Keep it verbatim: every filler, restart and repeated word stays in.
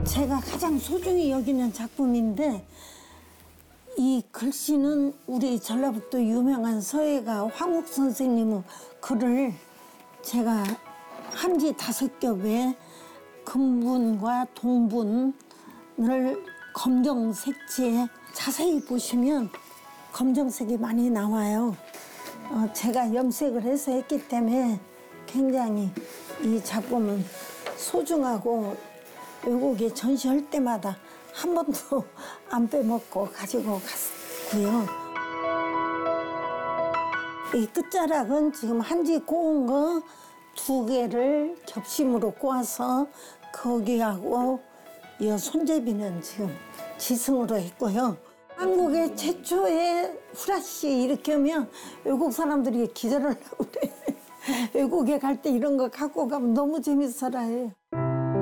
제가 가장 소중히 여기는 작품인데 이 글씨는 우리 전라북도 유명한 서예가 황욱 선생님의 글을 제가 한지 다섯 겹에 금분과 동분을 검정 색지에 자세히 보시면 검정색이 많이 나와요. 어, 제가 염색을 해서 했기 때문에 굉장히 이 작품은 소중하고 외국에 전시할 때마다 한 번도 안 빼먹고 가지고 갔고요. 이 끝자락은 지금 한지 꼬은 거 두 개를 겹심으로 꼬아서 거기하고 이 손잡이는 지금 지승으로 했고요. 한국의 최초의 후라시 이렇게 하면 외국 사람들이 기절하려고 그래. 외국에 갈 때 이런 거 갖고 가면 너무 재밌어라 해요.